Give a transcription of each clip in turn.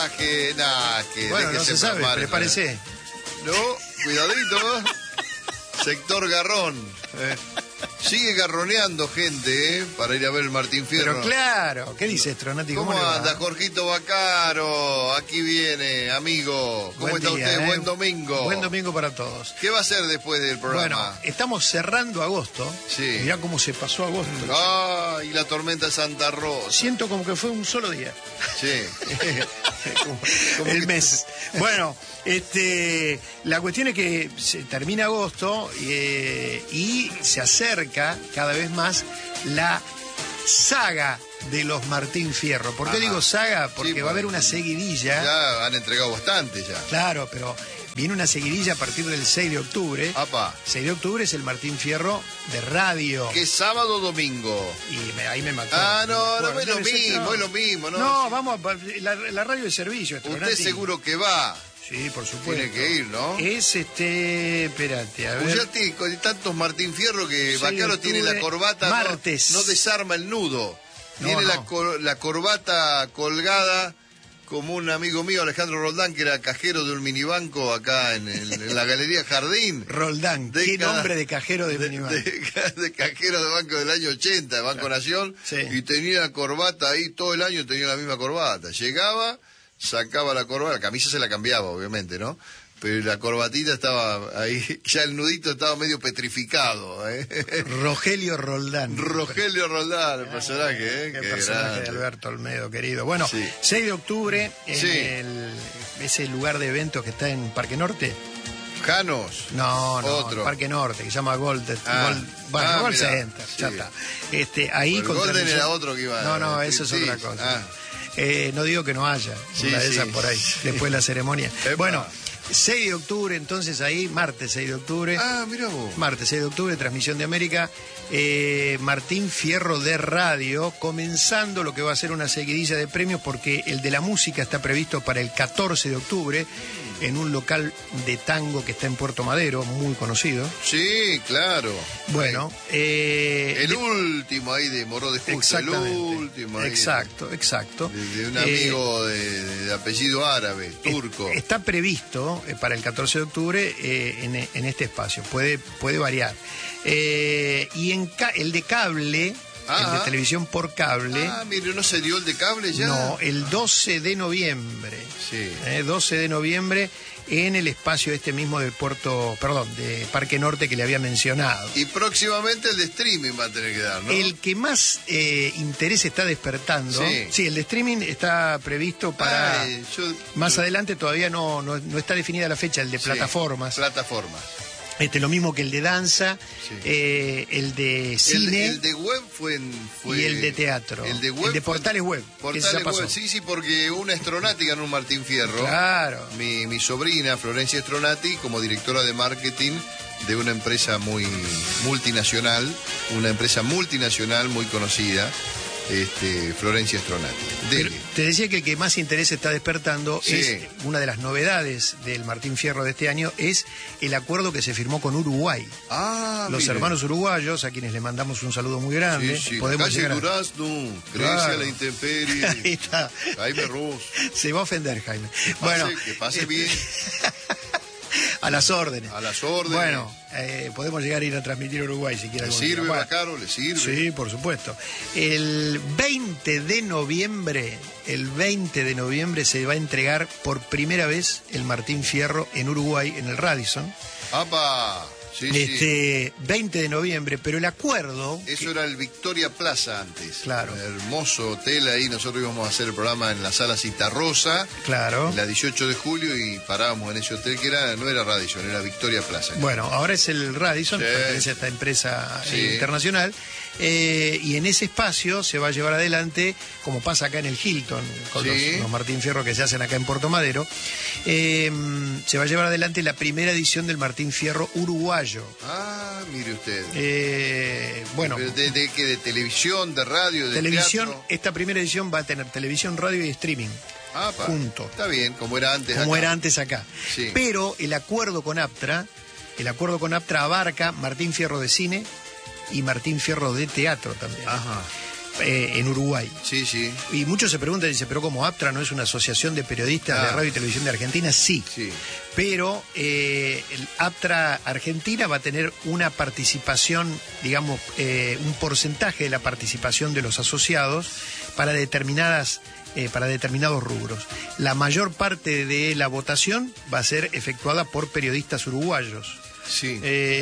Bueno, no se sabe, prepárese. No, cuidadito. Sector Garrón. Sigue garroneando gente, para ir a ver el Martín Fierro. Pero claro, ¿qué dice Stronati? ¿Cómo anda, Jorgito Bacaro? Aquí viene, amigo. ¿Cómo está usted? Buen domingo. Buen domingo para todos. ¿Qué va a hacer después del programa? Bueno, estamos cerrando agosto. Sí. Mirá cómo se pasó agosto. Y la tormenta Santa Rosa. Siento como que fue un solo día. Sí. como el mes. Bueno, la cuestión es que se termina agosto y se acerca cada vez más la saga de los Martín Fierro. ¿Por qué digo saga? Porque va a haber una seguidilla. Ya han entregado bastante ya. Claro, pero viene una seguidilla a partir del 6 de octubre. 6 de octubre es el Martín Fierro de radio. ¿Qué sábado o domingo? Y ahí me mató. No es lo mismo, es lo mismo. No, vamos, la radio de servicio. ¿Usted seguro que va? Sí, por supuesto. Tiene que ir, ¿no? Es espérate, a ver. Ya con tantos Martín Fierro que Bacaro tiene la corbata. Martes. No desarma el nudo. Tiene la corbata colgada como un amigo mío, Alejandro Roldán, que era cajero de un minibanco acá en la Galería Jardín. Roldán, qué nombre de cajero de minibanco. De cajero de banco del año 80, de Banco Nación. Sí. Y tenía la corbata ahí, todo el año tenía la misma corbata. Llegaba, sacaba la corbata, la camisa se la cambiaba, obviamente, ¿no? Pero la corbatita estaba ahí, ya el nudito estaba medio petrificado. Rogelio Roldán. El personaje, Qué personaje de Alberto Olmedo, querido. Bueno, sí. 6 de octubre, en ese lugar de eventos que está en Parque Norte. Janos. No, otro. Parque Norte, que se llama Gold Center, ya está. Ahí con Golden era otro que iba. No, eso es otra cosa. No digo que no haya una de esas por ahí, después de la ceremonia. Bueno, 6 de octubre, entonces ahí, martes 6 de octubre. Mirá vos. Martes 6 de octubre, transmisión de América. Martín Fierro de radio, comenzando lo que va a ser una seguidilla de premios, porque el de la música está previsto para el 14 de octubre, en un local de tango que está en Puerto Madero, muy conocido. Sí, claro. Bueno. El último ahí de Moró de Justo. El último ahí. Exacto. De un amigo de apellido árabe, turco. Está previsto para el 14 de octubre en este espacio. Puede variar. Y el de cable... El de televisión por cable. Mire, ¿no se dio el de cable ya? No, el 12 de noviembre. Sí. 12 de noviembre en el espacio mismo de Parque Norte que le había mencionado. Y próximamente el de streaming va a tener que dar, ¿no? El que más interés está despertando. Sí, el de streaming está previsto para... más adelante todavía no está definida la fecha, el de plataformas. Plataformas. Lo mismo que el de danza, el de cine. El de web fue y el de teatro. El de portales web. Portales web, sí, porque una Stronati ganó un Martín Fierro. Claro. Mi sobrina, Florencia Stronati, como directora de marketing de una empresa muy multinacional, muy conocida. Florencia Stronati. Te decía que el que más interés está despertando es una de las novedades del Martín Fierro de este año, es el acuerdo que se firmó con Uruguay. Los hermanos uruguayos, a quienes le mandamos un saludo muy grande. Podemos calle Durazno, crece a la intemperie. Ahí está. Jaime Ruz. Se va a ofender, Jaime. Que pase bien. A las órdenes. Bueno, podemos llegar a ir a transmitir a Uruguay si quiere. ¿Le sirve, Bacaro? ¿Le sirve? Sí, por supuesto. El 20 de noviembre se va a entregar por primera vez el Martín Fierro en Uruguay, en el Radisson. ¡Apa! Sí. 20 de noviembre, pero el acuerdo... Eso era el Victoria Plaza antes. Claro. Un hermoso hotel ahí, nosotros íbamos a hacer el programa en la sala Citarrosa. Claro. La 18 de julio y parábamos en ese hotel que no era Radisson, era Victoria Plaza. Bueno, ahora es el Radisson, pertenece a esta empresa internacional. Y en ese espacio se va a llevar adelante, como pasa acá en el Hilton, con los Martín Fierro que se hacen acá en Puerto Madero, se va a llevar adelante la primera edición del Martín Fierro uruguayo. Mire usted. ¿De televisión, de radio, de televisión? Teatro? Esta primera edición va a tener televisión, radio y streaming. Junto. Está bien, como era antes acá. Sí. Pero el acuerdo con Aptra abarca Martín Fierro de cine y Martín Fierro de teatro también. en Uruguay. Sí, sí. Y muchos se preguntan, dice, ¿pero cómo APTRA no es una asociación de periodistas de radio y televisión de Argentina? Sí. Pero el APTRA Argentina va a tener una participación, digamos, un porcentaje de la participación de los asociados para determinados rubros. La mayor parte de la votación va a ser efectuada por periodistas uruguayos. Sí.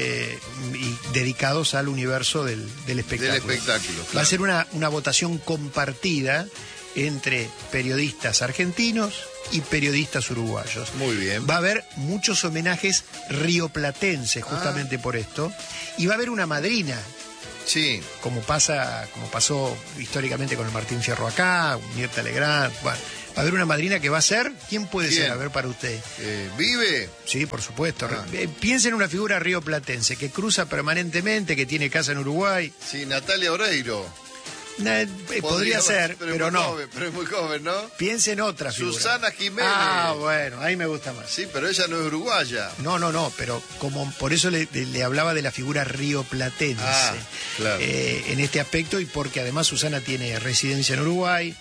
Y dedicados al universo del espectáculo. Claro. Va a ser una votación compartida entre periodistas argentinos y periodistas uruguayos. Muy bien. Va a haber muchos homenajes rioplatenses justamente por esto, y va a haber una madrina. Sí. Como pasó históricamente con el Martín Fierro acá, Mirta Legrand, bueno. Va a haber una madrina que va a ser... ¿Quién puede ser? A ver, para usted. ¿Vive? Sí, por supuesto. Piensa en una figura rioplatense que cruza permanentemente, que tiene casa en Uruguay. Sí, Natalia Oreiro. Podría ser, pero no. Joven, pero es muy joven, ¿no? Piense en otra figura. Susana Jiménez. Ah, bueno, ahí me gusta más. Sí, pero ella no es uruguaya. No, pero como por eso le hablaba de la figura rioplatense. Claro. En este aspecto, y porque además Susana tiene residencia en Uruguay.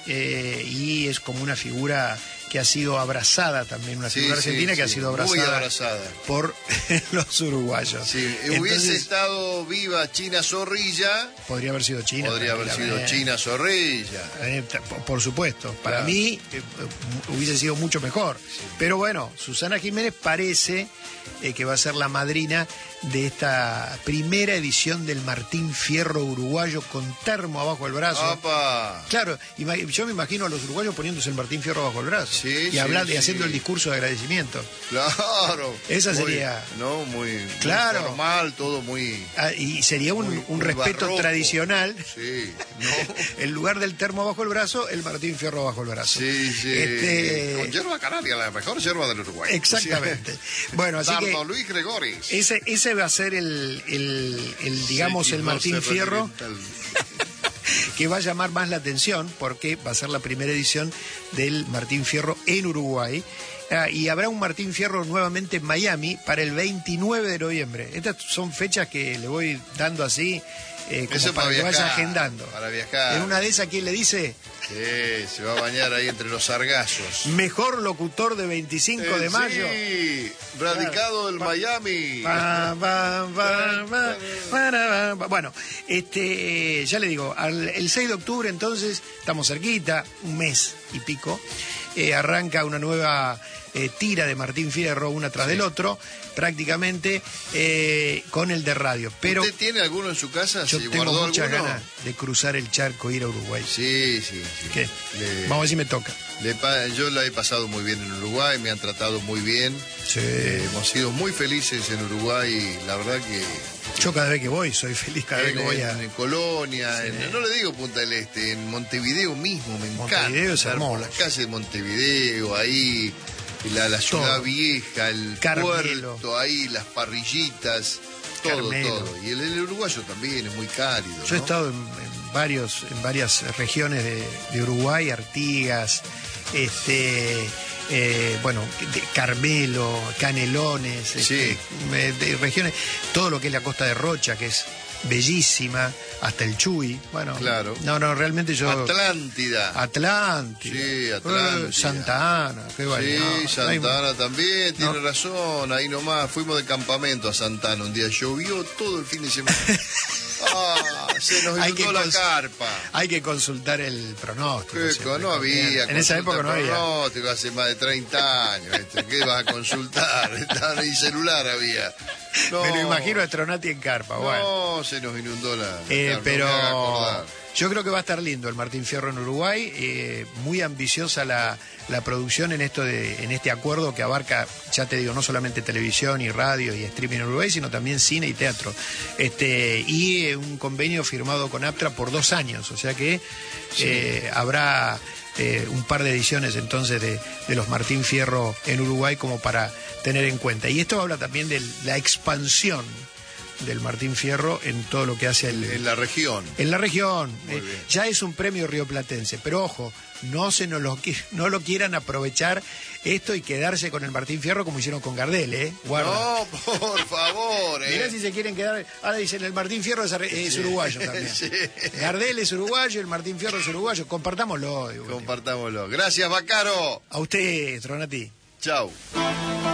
Y es como una figura que ha sido abrazada también, una figura argentina que ha sido abrazada por los uruguayos. Sí. Hubiese estado viva China Zorrilla. Podría haber sido China. Podría haber sido China Zorrilla. Por supuesto. Para mí hubiese sido mucho mejor. Sí. Pero bueno, Susana Jiménez parece que va a ser la madrina de esta primera edición del Martín Fierro uruguayo con termo abajo del brazo. ¡Apa! Claro, yo me imagino a los uruguayos poniéndose el Martín Fierro bajo el brazo. Sí, y hablando y haciendo el discurso de agradecimiento. Claro. Esa sería... Muy claro. Muy formal, todo muy... y sería un respeto barroco. Tradicional. Sí. En lugar del termo bajo el brazo, el Martín Fierro bajo el brazo. Sí. Con yerba canaria, la mejor yerba del Uruguay. Exactamente. Bueno, así que... Luis Gregoris. Ese va a ser el Martín Fierro que va a llamar más la atención, porque va a ser la primera edición del Martín Fierro en Uruguay. Y habrá un Martín Fierro nuevamente en Miami para el 29 de noviembre. Estas son fechas que le voy dando así, como para que vaya agendando. Para viajar. En una de esas, ¿quién le dice? Sí, se va a bañar ahí entre los sargazos. Mejor locutor de 25 de mayo. Sí, radicado del Miami. Bueno, ya le digo, el 6 de octubre entonces, estamos cerquita, un mes y pico, arranca una nueva tira de Martín Fierro, una tras del otro, prácticamente con el de radio. Pero ¿usted tiene alguno en su casa? Yo tengo muchas ganas de cruzar el charco e ir a Uruguay. Sí. ¿Qué? Vamos a ver si me toca. Yo la he pasado muy bien en Uruguay, me han tratado muy bien. Sí. Hemos sido muy felices en Uruguay, la verdad que... Yo cada vez que voy soy feliz, cada vez que voy en Colonia, sí. No le digo Punta del Este, en Montevideo mismo, me encanta. Montevideo es hermoso. Por las calles de Montevideo, ahí... La ciudad todo. Vieja, el Carmelo. puerto, ahí las parrillitas, todo. Y el uruguayo también es muy cálido. Yo he estado en varias regiones de Uruguay, Artigas, Carmelo, Canelones, de regiones, todo lo que es la costa de Rocha, que es bellísima, hasta el Chuy. Bueno, claro. No, realmente yo... Atlántida. Sí, Atlántida. Santa Ana, qué bañado. Sí, Santa Ana también, tiene razón, ahí nomás, fuimos de campamento a Santa Ana un día, llovió todo el fin de semana. Se nos inundó la carpa. Hay que consultar el pronóstico. No había. En esa época no había. Pronóstico hace más de 30 años. ¿Qué vas a consultar? Ni celular había. Me lo imagino a Stronati en carpa. No, se nos inundó la carpa. Pero yo creo que va a estar lindo el Martín Fierro en Uruguay. Muy ambiciosa la producción en este acuerdo que abarca, ya te digo, no solamente televisión y radio y streaming en Uruguay, sino también cine y teatro. Y un convenio firmado con APTRA por 2 años. O sea que habrá un par de ediciones entonces de los Martín Fierro en Uruguay como para tener en cuenta. Y esto habla también de la expansión del Martín Fierro en todo lo que hace en la región. En la región. Ya es un premio rioplatense, pero ojo, no lo quieran aprovechar esto y quedarse con el Martín Fierro como hicieron con Gardel, Guarda. No, por favor, Mirá si se quieren quedar. Ahora dicen el Martín Fierro es uruguayo también. Sí. Gardel es uruguayo, el Martín Fierro es uruguayo. Compartámoslo. Compartámoslo. Gracias, Baccaro. A usted, Tronati. Chau.